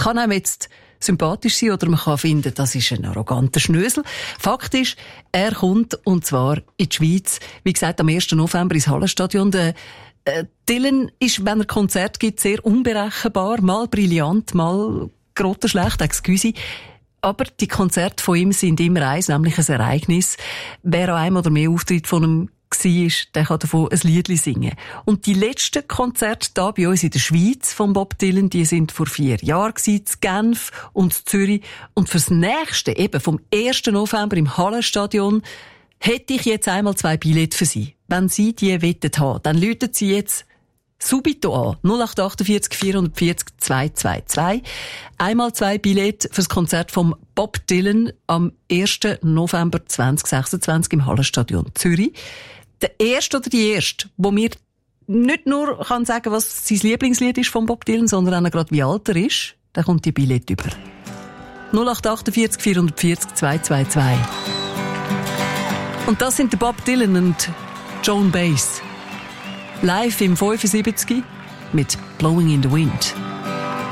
kann einem jetzt sympathisch sein oder man kann finden, das ist ein arroganter Schnösel. Fakt ist, er kommt, und zwar in die Schweiz, wie gesagt, am 1. November ins Hallenstadion. Dylan ist, wenn er Konzert gibt, sehr unberechenbar, mal brillant, mal grottenschlecht, excuse. Aber die Konzerte von ihm sind immer eins, nämlich ein Ereignis. Wer an einem oder mehr Auftritt von ihm war, der kann davon ein Liedli singen. Und die letzten Konzerte hier bei uns in der Schweiz von Bob Dylan, die sind vor 4 Jahren gewesen, in Genf und in Zürich. Und fürs nächste, eben vom 1. November im Hallenstadion, hätte ich jetzt einmal 2 Billette für Sie. Wenn Sie die wettet haben, dann läuten Sie jetzt subito an. 0848 440 222. Einmal 2 Billette fürs Konzert vom Bob Dylan am 1. November 2026 im Hallenstadion Zürich. Der erste oder die erste, wo mir nicht nur kann sagen, was sein Lieblingslied ist von Bob Dylan, sondern auch gerade wie alt er ist, der kommt die Billette über. 0848 440 222. Und das sind der Bob Dylan und Joan Baez. Live im 75 mit Blowing in the Wind.